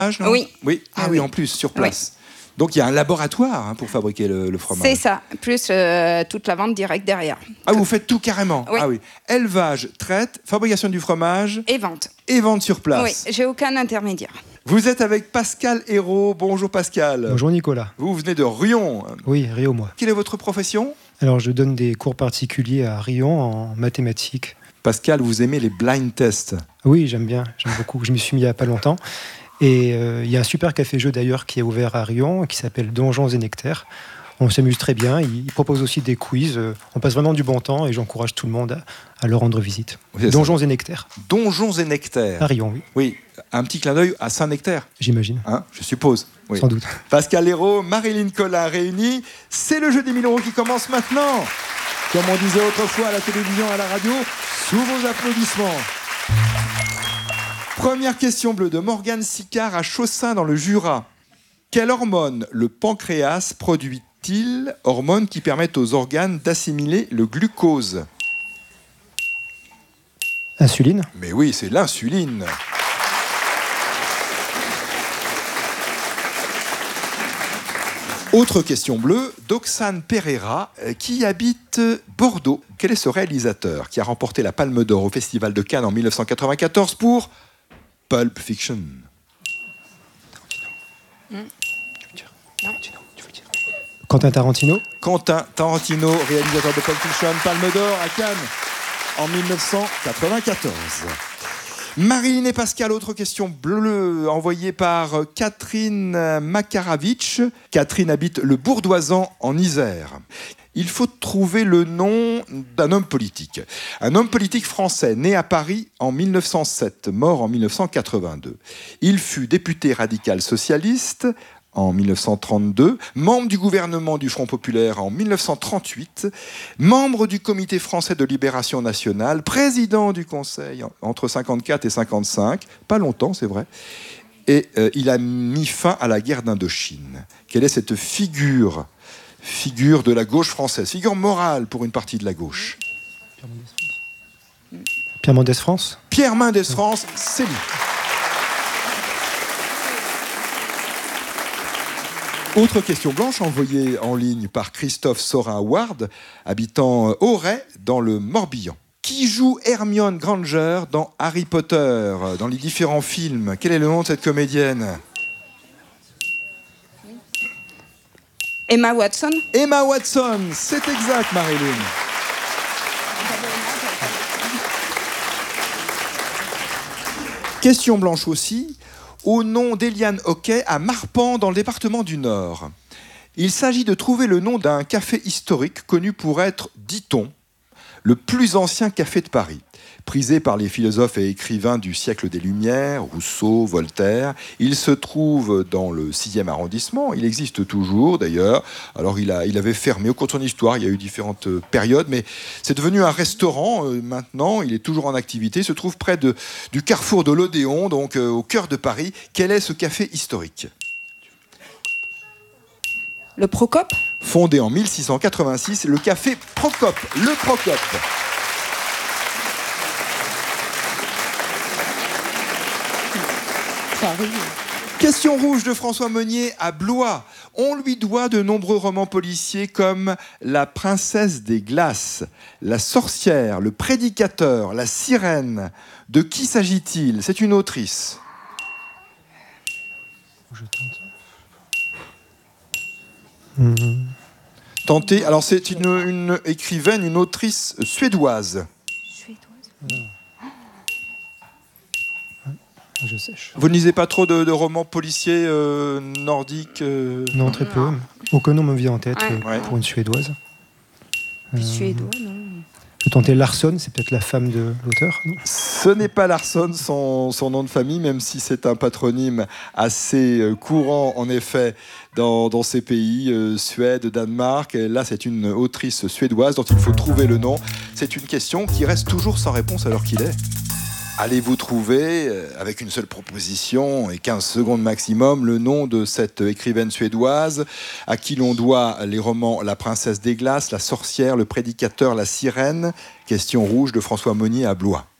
non ? Oui. Oui. Ah oui, en plus, sur place. Donc il y a un laboratoire pour fabriquer le fromage. C'est ça, plus toute la vente directe derrière. Ah, vous faites tout carrément ? Oui. Ah oui. Élevage, traite, fabrication du fromage. Et vente. Et vente sur place. Oui, j'ai aucun intermédiaire. Vous êtes avec Pascal Hérault. Bonjour Pascal. Bonjour Nicolas. Vous venez de Riom. Oui, Riom, moi. Quelle est votre profession ? Alors je donne des cours particuliers à Riom en mathématiques. Pascal, vous aimez les blind tests ? Oui, j'aime beaucoup. Je m'y suis mis il n'y a pas longtemps. Et il y a un super café-jeu d'ailleurs qui est ouvert à Riom, qui s'appelle Donjons et Nectaires. On s'amuse très bien. Il propose aussi des quiz. On passe vraiment du bon temps et j'encourage tout le monde à leur rendre visite. Oui, Donjons et Nectaires. Donjons et Nectaires. À Riom, oui. Oui, un petit clin d'œil à Saint-Nectaire. J'imagine. Hein, je suppose. Oui. Sans doute. Pascal Hérault, Marilyn Collin réunis. C'est le jeu des 1000 € qui commence maintenant. Comme on disait autrefois à la télévision, à la radio, sous vos applaudissements. Première question bleue de Morgane Sicard à Chaussin dans le Jura. Quelle hormone le pancréas produit-il ? Hormone qui permettent aux organes d'assimiler le glucose. Insuline ? Mais oui, c'est l'insuline. Autre question bleue, d'Oxane Pereira, qui habite Bordeaux. Quel est ce réalisateur qui a remporté la Palme d'Or au Festival de Cannes en 1994 pour Pulp Fiction ? Quentin Tarantino ? Quentin Tarantino, réalisateur de Pulp Fiction, Palme d'Or à Cannes en 1994. Marilyn et Pascal, autre question bleue envoyée par Catherine Makaravitch. Catherine habite le Bourdoisan en Isère. Il faut trouver le nom d'un homme politique. Un homme politique français né à Paris en 1907, mort en 1982. Il fut député radical socialiste en 1932, membre du gouvernement du Front populaire en 1938, membre du Comité français de libération nationale, président du Conseil entre 54 et 55, pas longtemps c'est vrai, et il a mis fin à la guerre d'Indochine. Quelle est cette figure de la gauche française, figure morale pour une partie de la gauche? Pierre Mendès France ? Pierre Mendès France, c'est lui. Autre question blanche envoyée en ligne par Christophe Sorin-Ward, habitant Auray, dans le Morbihan. Qui joue Hermione Granger dans Harry Potter, dans les différents films? Quel est le nom de cette comédienne? Emma Watson. Emma Watson, c'est exact, Marilyn. Question blanche aussi. Au nom d'Eliane Hockey à Marpan, dans le département du Nord. Il s'agit de trouver le nom d'un café historique connu pour être, dit-on, le plus ancien café de Paris. Prisé par les philosophes et écrivains du siècle des Lumières, Rousseau, Voltaire. Il se trouve dans le 6e arrondissement. Il existe toujours, d'ailleurs. Alors, il avait fermé. Au cours de son histoire, il y a eu différentes périodes, mais c'est devenu un restaurant maintenant. Il est toujours en activité. Il se trouve près du carrefour de l'Odéon, donc au cœur de Paris. Quel est ce café historique ? Le Procope. Fondé en 1686, le café Procope. Le Procope. Question rouge de François Meunier à Blois. On lui doit de nombreux romans policiers comme La Princesse des Glaces, La Sorcière, Le Prédicateur, La Sirène. De qui s'agit-il? C'est une autrice. Tentez. Alors c'est une écrivaine, une autrice suédoise. Je sèche. Vous ne lisez pas trop de romans policiers nordiques Non, très peu. Aucun nom me vient en tête Ouais. pour une Suédoise. Suédois, non. Je vais tenter Larsson, c'est peut-être la femme de l'auteur, non ? Ce n'est pas Larsson, son nom de famille, même si c'est un patronyme assez courant, en effet, dans ces pays, Suède, Danemark. Et là, c'est une autrice suédoise dont il faut trouver le nom. C'est une question qui reste toujours sans réponse à l'heure qu'il est. Allez-vous trouver, avec une seule proposition et 15 secondes maximum, le nom de cette écrivaine suédoise à qui l'on doit les romans La Princesse des Glaces, La Sorcière, Le Prédicateur, La Sirène? Question rouge de François Meunier à Blois.